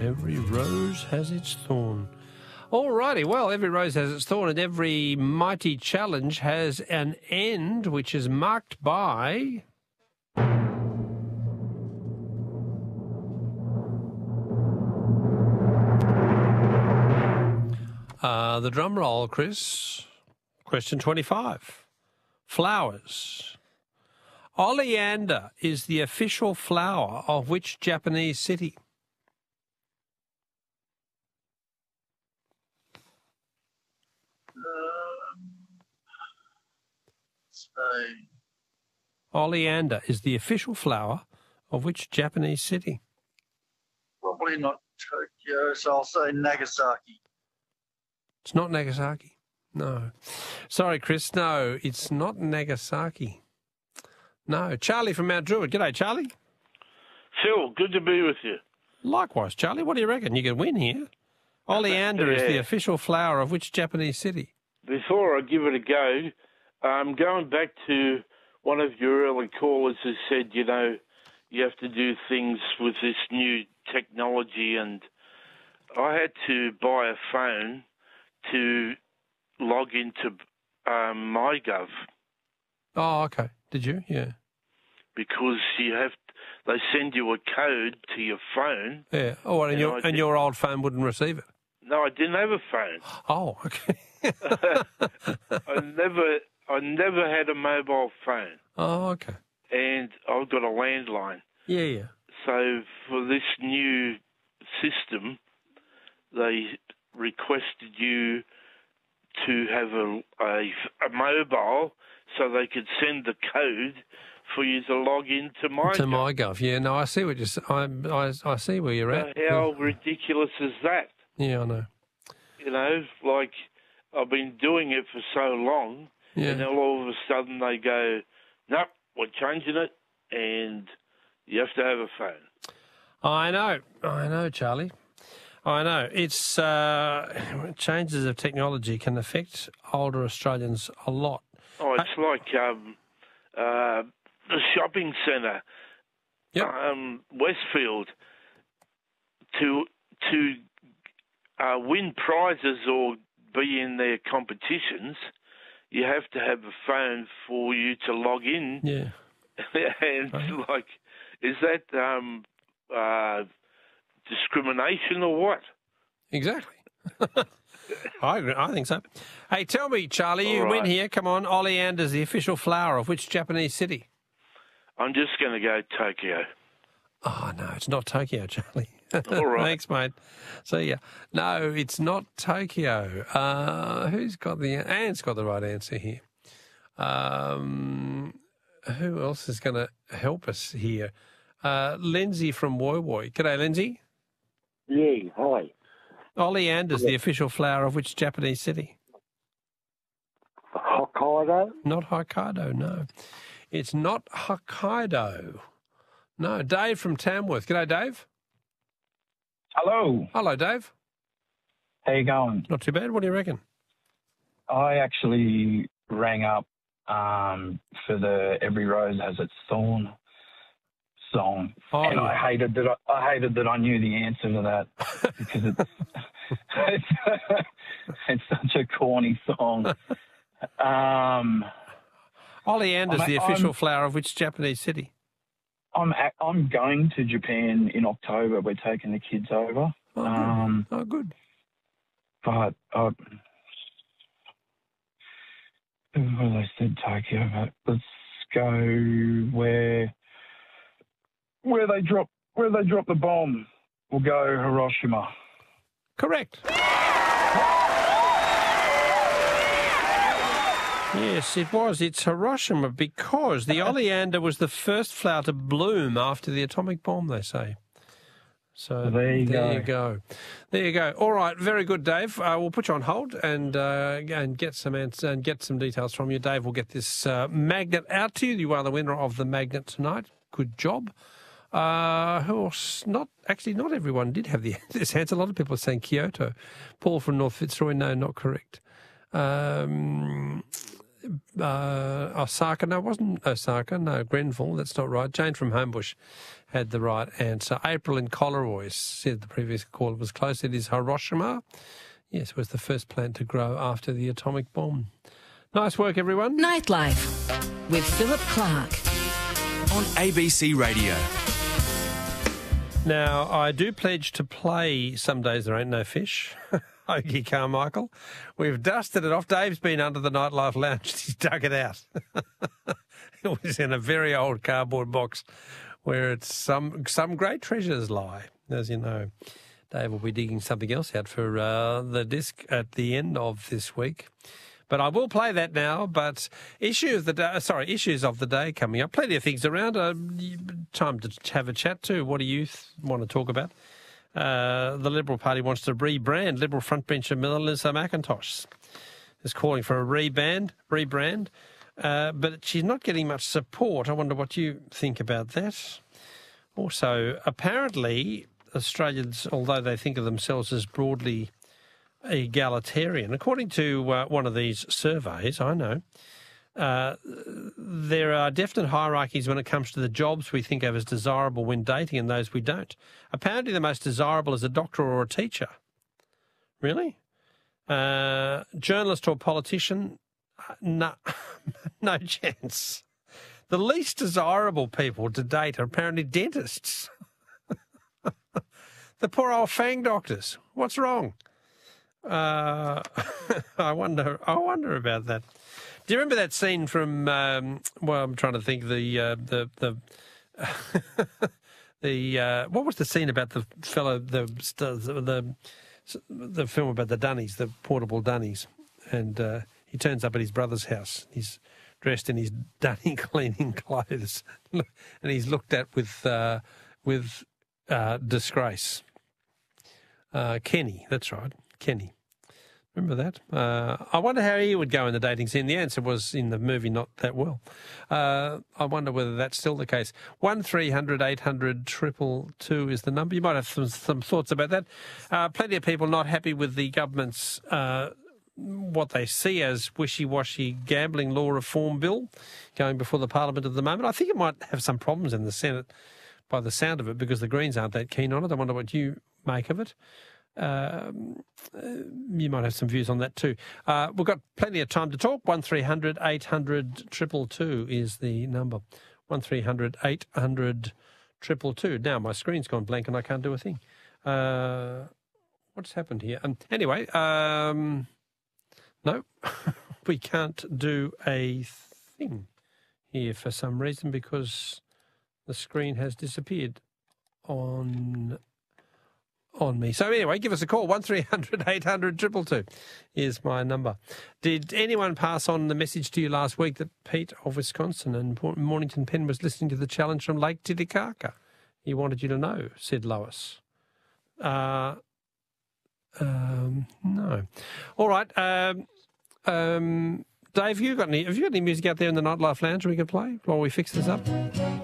Every rose has its thorn. All righty, well, every rose has its thorn and every mighty challenge has an end, which is marked by... the drum roll, Chris. Question 25. Flowers. Oleander is the official flower of which Japanese city? Oleander is the official flower of which Japanese city? Probably not Tokyo, so I'll say Nagasaki. It's not Nagasaki. No. Sorry, Chris. No, it's not Nagasaki. No. Charlie from Mount Druitt. G'day, Charlie. Phil, good to be with you. Likewise, Charlie. What do you reckon? You could win here. Oleander is the official flower of which Japanese city? Before I give it a go, going back to one of your early callers who said, you know, you have to do things with this new technology, and I had to buy a phone to log into MyGov. Oh, okay. Did you? Yeah. Because they send you a code to your phone. Yeah. Oh, and your old phone wouldn't receive it? No, I didn't have a phone. Oh, okay. I never had a mobile phone. Oh, okay. And I've got a landline. Yeah. So for this new system, they requested you to have a mobile so they could send the code for you to log into MyGov. To MyGov, yeah. No, I see what you're saying. I see where you're at. How ridiculous is that? Yeah, I know. You know, like I've been doing it for so long, and then all of a sudden they go, nope, we're changing it, and you have to have a phone. I know, Charlie. I know. It's changes of technology can affect older Australians a lot. Oh, it's like the shopping centre, Westfield, to win prizes or be in their competitions, you have to have a phone for you to log in. Yeah. And like, is that discrimination or what? Exactly. I agree. I think so. Hey, tell me, Charlie, you win here. Come on. Oleander's the official flower of which Japanese city? I'm just going to go Tokyo. Oh, no, it's not Tokyo, Charlie. All right. Thanks, mate. See ya. No, it's not Tokyo. Who's got Anne's got the right answer here. Who else is going to help us here? Lindsay from Woy Woy. G'day, Lindsay. Yeah, hi. Oleander's the official flower of which Japanese city? Hokkaido? Not Hokkaido, no. It's not Hokkaido. No, Dave from Tamworth. G'day, Dave. Hello. Hello, Dave. How you going? Not too bad. What do you reckon? I actually rang up for the Every Rose Has Its Thorn song, and I hated that I knew the answer to that because it's such a corny song. Oleander's the official flower of which Japanese city? I'm going to Japan in October. We're taking the kids over. Good. But well, I said Tokyo, but let's go where they drop the bomb. We'll go Hiroshima. Correct. Yes, it was. It's Hiroshima because the oleander was the first flower to bloom after the atomic bomb, they say. So there you go. There you go. All right, very good, Dave. We'll put you on hold and get some answers and get some details from you. Dave will get this magnet out to you. You are the winner of the magnet tonight. Good job. Who else? Not everyone did have this answer. A lot of people are saying Kyoto. Paul from North Fitzroy, no, not correct. Osaka, no, it wasn't Osaka, no, Grenfell, that's not right. Jane from Homebush had the right answer. April in Collaroy said the previous caller was close. It is Hiroshima. Yes, it was the first plant to grow after the atomic bomb. Nice work, everyone. Nightlife with Philip Clark on ABC Radio. Now, I do pledge to play Some Days There Ain't No Fish. Ogie Carmichael. We've dusted it off. Dave's been under the Nightlife Lounge. He's dug it out. It was in a very old cardboard box where it's some great treasures lie, as you know. Dave will be digging something else out for the disc at the end of this week. But I will play that now. But issues of the day coming up. Plenty of things around. Time to have a chat too. What do you want to talk about? The Liberal Party wants to rebrand. Liberal frontbencher Melissa McIntosh is calling for a rebrand. But she's not getting much support. I wonder what you think about that. Also, apparently, Australians, although they think of themselves as broadly egalitarian, according to one of these surveys, I know, there are definite hierarchies when it comes to the jobs we think of as desirable when dating and those we don't. Apparently the most desirable is a doctor or a teacher. Really? Journalist or politician? No, no chance. The least desirable people to date are apparently dentists. The poor old fang doctors. What's wrong? I wonder about that. Do you remember that scene from? I'm trying to think. The what was the scene about the fellow the film about the dunnies, the portable dunnies, and he turns up at his brother's house. He's dressed in his dunny cleaning clothes, and he's looked at with disgrace. Kenny, that's right, Kenny. Remember that? I wonder how he would go in the dating scene. The answer was in the movie not that well. I wonder whether that's still the case. 1300 800 222 is the number. You might have some thoughts about that. Plenty of people not happy with the government's what they see as wishy-washy gambling law reform bill going before the Parliament at the moment. I think it might have some problems in the Senate by the sound of it because the Greens aren't that keen on it. I wonder what you make of it. You might have some views on that too. We've got plenty of time to talk. 1300 800 222 is the number. 1300 800 222. Now my screen's gone blank and I can't do a thing. What's happened here? Anyway, no, we can't do a thing here for some reason because the screen has disappeared on me. So anyway, give us a call. 1300 800 222 is my number. Did anyone pass on the message to you last week that Pete of Wisconsin and Mornington Pen was listening to the challenge from Lake Titicaca? He wanted you to know, said Lois. No. All right. Dave, have you got any music out there in the Nightlife Lounge we could play while we fix this up?